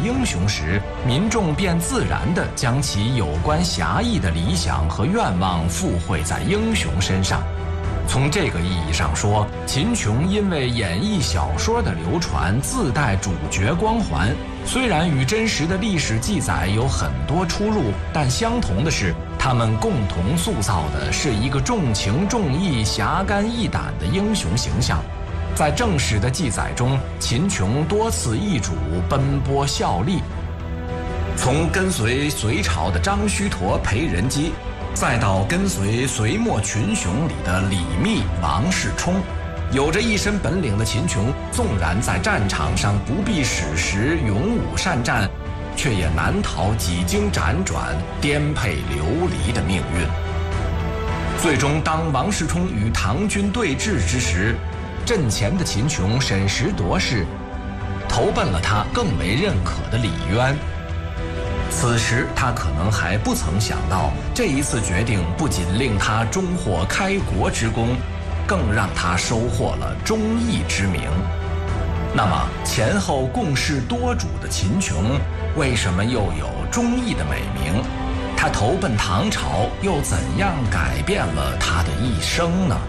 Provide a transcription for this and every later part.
英雄时，民众便自然地将其有关侠义的理想和愿望附会在英雄身上。从这个意义上说，秦琼因为演绎小说的流传自带主角光环，虽然与真实的历史记载有很多出入，但相同的是，他们共同塑造的是一个重情重义、侠肝义胆的英雄形象。在正史的记载中，秦琼多次易主，奔波效力，从跟随隋朝的张须陀、裴仁基，再到跟随隋末群雄里的李密、王世充，有着一身本领的秦琼，纵然在战场上不避矢石、勇武善战，却也难逃几经辗转、颠沛流离的命运。最终，当王世充与唐军对峙之时，阵前的秦琼审时度势，投奔了他更为认可的李渊。此时他可能还不曾想到，这一次决定不仅令他终获开国之功，更让他收获了忠义之名。那么前后共事多主的秦琼，为什么又有忠义的美名？他投奔唐朝，又怎样改变了他的一生呢？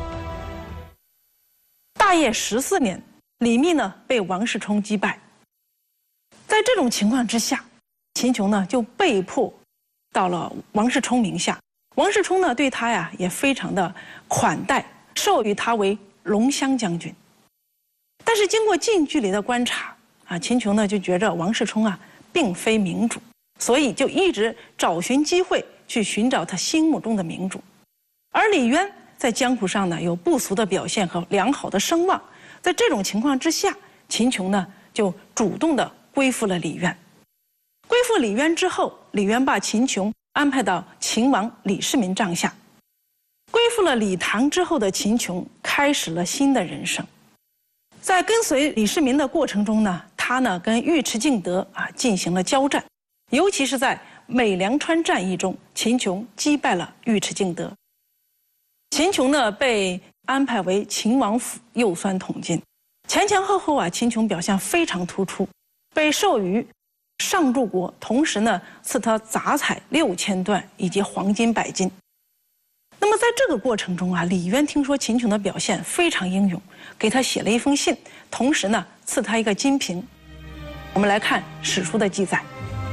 大业14年，李密呢被王世充击败。在这种情况之下，秦琼呢就被迫到了王世充名下。王世充呢对他呀也非常的款待，授予他为龙骧将军。但是经过近距离的观察啊，秦琼呢就觉着王世充啊并非明主，所以就一直找寻机会去寻找他心目中的明主。而李渊在江湖上呢有不俗的表现和良好的声望，在这种情况之下，秦琼呢就主动的归附了李渊。归附李渊之后，李渊把秦琼安排到秦王李世民帐下。归附了李唐之后的秦琼开始了新的人生。在跟随李世民的过程中呢，他呢跟尉迟敬德进行了交战，尤其是在美良川战役中，秦琼击败了尉迟敬德。秦琼呢被安排为秦王府右酸统军，前前后后秦琼表现非常突出，被授予上柱国，同时呢赐他杂彩6000段以及黄金100斤。那么在这个过程中李渊听说秦琼的表现非常英勇，给他写了一封信，同时呢赐他一个金瓶。我们来看史书的记载：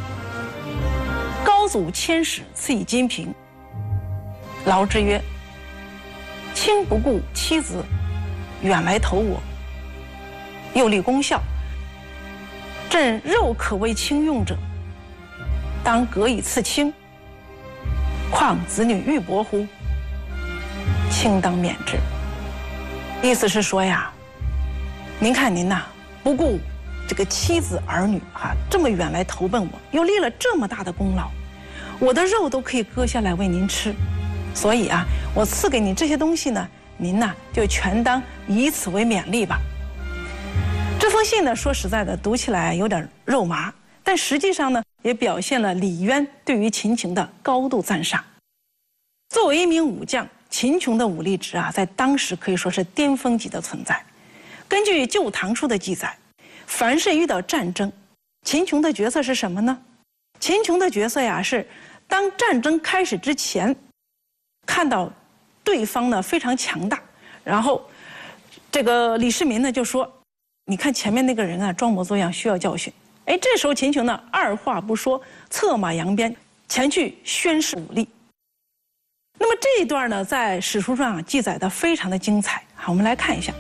高祖迁使赐以金瓶，劳之曰：“卿不顾妻子，远来投我，又立功效。朕肉可为卿用者，当革以赐卿。况子女玉帛乎？卿当免之。”意思是说呀，您看您呐，不顾这个妻子儿女这么远来投奔我，又立了这么大的功劳，我的肉都可以割下来为您吃，所以我赐给你这些东西呢，您呢就全当以此为勉励吧。这封信呢，说实在的，读起来有点肉麻，但实际上呢，也表现了李渊对于秦琼的高度赞赏。作为一名武将，秦琼的武力值在当时可以说是巅峰级的存在。根据《旧唐书》的记载，凡是遇到战争，秦琼的角色是什么呢？秦琼的角色是当战争开始之前，看到对方呢非常强大，然后这个李世民呢就说：“你看前面那个人装模作样，需要教训。”这时候秦琼呢二话不说，策马扬鞭前去宣示武力。那么这一段呢，在史书上记载的非常的精彩。好，我们来看一下。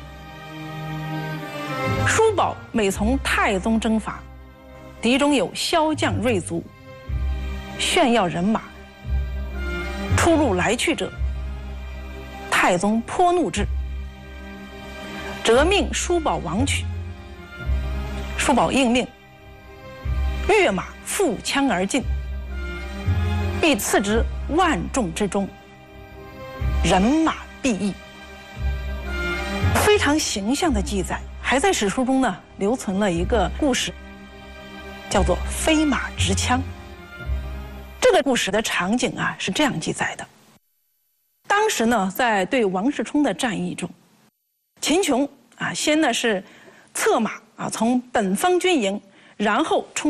叔宝每从太宗征伐，敌中有骁将锐卒，炫耀人马，出入来去者，太宗颇怒之，责命叔宝亡取。叔宝应命，跃马负枪而进，必刺之万众之中，人马必异。非常形象的记载，还在史书中呢留存了一个故事，叫做飞马执枪。这个故事的场景是这样记载的：当时呢，在对王世充的战役中，秦琼先呢是策马从本方军营，然后冲